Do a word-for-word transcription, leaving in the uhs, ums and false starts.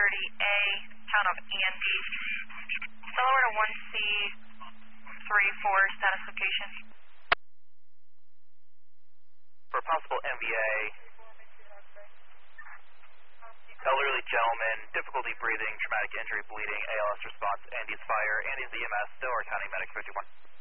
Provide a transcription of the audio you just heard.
thirty A, town of Andy. Delaware to one C three four, status location. For possible M V A, elderly gentleman, difficulty breathing, traumatic injury, bleeding, A L S response, Andy's fire, Andy's E M S, Delaware County Medic fifty-one.